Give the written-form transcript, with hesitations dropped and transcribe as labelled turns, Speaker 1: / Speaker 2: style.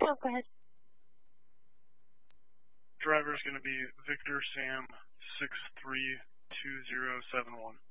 Speaker 1: No, go ahead.
Speaker 2: Driver is going to be Victor Sam 632071.